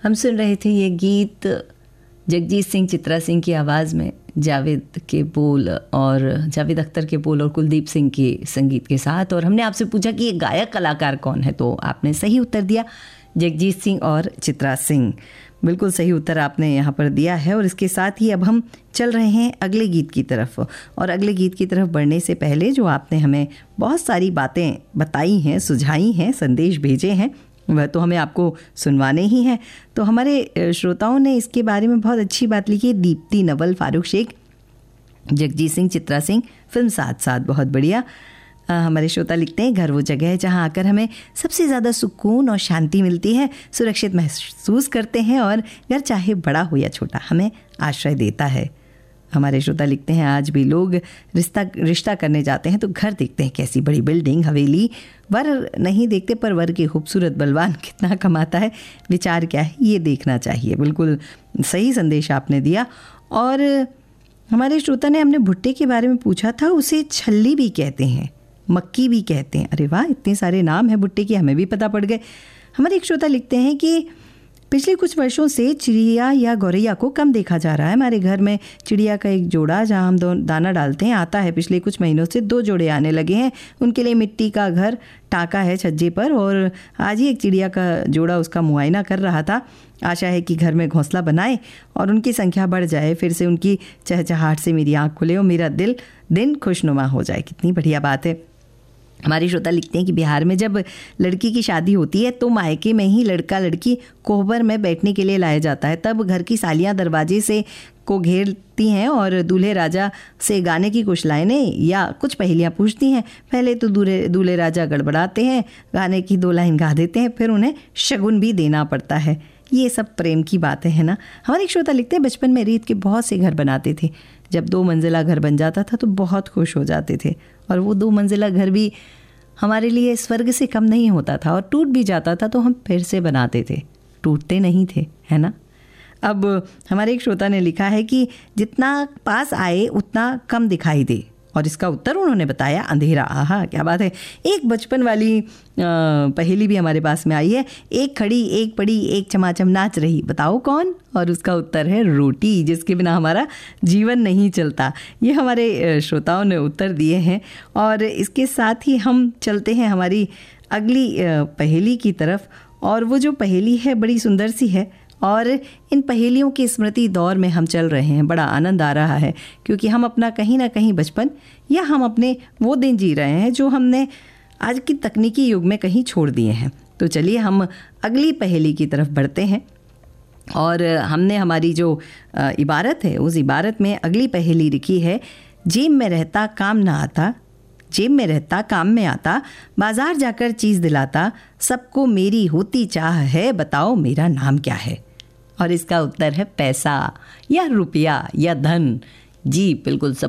हम सुन रहे थे ये गीत जगजीत सिंह चित्रा सिंह की आवाज़ में, जावेद के बोल और जावेद अख्तर के बोल और कुलदीप सिंह के संगीत के साथ। और हमने आपसे पूछा कि ये गायक कलाकार कौन है, तो आपने सही उत्तर दिया, जगजीत सिंह और चित्रा सिंह। बिल्कुल सही उत्तर आपने यहाँ पर दिया है। और इसके साथ ही अब हम चल रहे हैं अगले गीत की तरफ। और अगले गीत की तरफ बढ़ने से पहले जो आपने हमें बहुत सारी बातें बताई हैं, सुझाई हैं, संदेश भेजे हैं, वह तो हमें आपको सुनवाने ही हैं। तो हमारे श्रोताओं ने इसके बारे में बहुत अच्छी बात लिखी है। दीप्ति, नवल, फारूक शेख, जगजीत सिंह, चित्रा सिंह, फिल्म साथ साथ, बहुत बढ़िया। हमारे श्रोता लिखते हैं, घर वो जगह है जहाँ आकर हमें सबसे ज़्यादा सुकून और शांति मिलती है, सुरक्षित महसूस करते हैं और घर चाहे बड़ा हो या छोटा हमें आश्रय देता है। हमारे श्रोता लिखते हैं, आज भी लोग रिश्ता करने जाते हैं तो घर देखते हैं, कैसी बड़ी बिल्डिंग, हवेली, वर नहीं देखते पर वर के खूबसूरत बलवान कितना कमाता है, विचार क्या है ये देखना चाहिए। बिल्कुल सही संदेश आपने दिया। और हमारे श्रोता ने हमने भुट्टे के बारे में पूछा था, उसे छल्ली भी कहते हैं, मक्की भी कहते हैं। अरे वाह, इतने सारे नाम हैं भुट्टे के, हमें भी पता पड़ गए। हमारे एक श्रोता लिखते हैं कि पिछले कुछ वर्षों से चिड़िया या गौरैया को कम देखा जा रहा है। हमारे घर में चिड़िया का एक जोड़ा, जहां हम दाना डालते हैं, आता है। पिछले कुछ महीनों से 2 जोड़े आने लगे हैं। उनके लिए मिट्टी का घर टाका है छज्जे पर, और आज ही एक चिड़िया का जोड़ा उसका मुआयना कर रहा था। आशा है कि घर में घोंसला बनाए और उनकी संख्या बढ़ जाए, फिर से उनकी चहचहाहट से मेरी आँख खुले और मेरा दिन खुशनुमा हो जाए। कितनी बढ़िया बात है। हमारी श्रोता लिखते हैं कि बिहार में जब लड़की की शादी होती है तो मायके में ही लड़का लड़की कोहबर में बैठने के लिए लाया जाता है। तब घर की सालियां दरवाजे से को घेरती हैं और दूल्हे राजा से गाने की कुछ लाइनें या कुछ पहेलियां पूछती हैं। पहले तो दूल्हे राजा गड़बड़ाते हैं, गाने की 2 लाइन गा देते हैं, फिर उन्हें शगुन भी देना पड़ता है। ये सब प्रेम की बातें हैं ना। हमारे एक श्रोता लिखते हैं, बचपन में रीत के बहुत से घर बनाते थे। जब 2 मंजिला घर बन जाता था तो बहुत खुश हो जाते थे, और वो 2 मंजिला घर भी हमारे लिए स्वर्ग से कम नहीं होता था। और टूट भी जाता था तो हम फिर से बनाते थे, टूटते नहीं थे, है ना। अब हमारे एक श्रोता ने लिखा है कि जितना पास आए उतना कम दिखाई दे, और इसका उत्तर उन्होंने बताया अंधेरा। आहा, क्या बात है। एक बचपन वाली पहेली भी हमारे पास में आई है। एक खड़ी, एक पड़ी, एक चमाचम नाच रही, बताओ कौन? और उसका उत्तर है रोटी, जिसके बिना हमारा जीवन नहीं चलता। ये हमारे श्रोताओं ने उत्तर दिए हैं। और इसके साथ ही हम चलते हैं हमारी अगली पहेली की तरफ। और वो जो पहेली है बड़ी सुंदर सी है, और इन पहेलियों के स्मृति दौर में हम चल रहे हैं। बड़ा आनंद आ रहा है, क्योंकि हम अपना कहीं ना कहीं बचपन, या हम अपने वो दिन जी रहे हैं जो हमने आज की तकनीकी युग में कहीं छोड़ दिए हैं। तो चलिए हम अगली पहेली की तरफ बढ़ते हैं। और हमने हमारी जो इबारत है, उस इबारत में अगली पहेली लिखी है, जेब में रहता काम ना आता, जेब में रहता काम में आता, बाजार जाकर चीज़ दिलाता, सबको मेरी होती चाह है, बताओ मेरा नाम क्या है? और इसका उत्तर है पैसा, या रुपया, या धन। जी बिल्कुल, सब